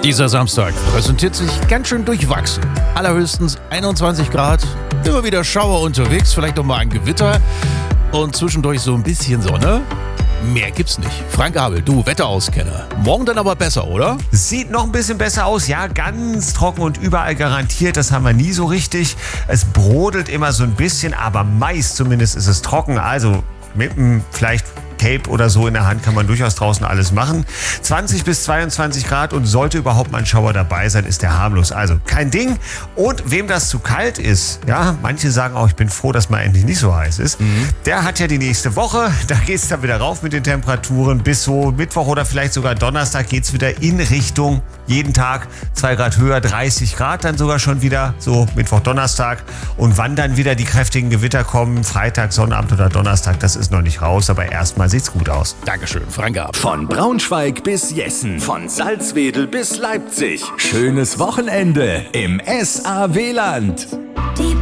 Dieser Samstag präsentiert sich ganz schön durchwachsen. Allerhöchstens 21 Grad, immer wieder Schauer unterwegs, vielleicht noch mal ein Gewitter und zwischendurch so ein bisschen Sonne. Mehr gibt's nicht. Frank Abel, du Wetterauskenner. Morgen dann aber besser, oder? Sieht noch ein bisschen besser aus. Ja, ganz trocken und überall garantiert. Das haben wir nie so richtig. Es brodelt immer so ein bisschen, aber meist zumindest ist es trocken. Also mit einem vielleicht Tape oder so in der Hand kann man durchaus draußen alles machen. 20 bis 22 Grad und sollte überhaupt mal ein Schauer dabei sein, ist der harmlos. Also kein Ding. Und wem das zu kalt ist, ja, manche sagen auch, ich bin froh, dass mal endlich nicht so heiß ist, der hat ja die nächste Woche. Da geht es dann wieder rauf mit den Temperaturen. Bis so Mittwoch oder vielleicht sogar Donnerstag geht es wieder in Richtung jeden Tag 2 Grad höher, 30 Grad dann sogar schon wieder, so Mittwoch, Donnerstag. Und wann dann wieder die kräftigen Gewitter kommen, Freitag, Sonnabend oder Donnerstag, das ist noch nicht raus, aber erstmal sieht's gut aus. Dankeschön, Frank Abel. Von Braunschweig bis Jessen, von Salzwedel bis Leipzig. Schönes Wochenende im SAW-Land. Die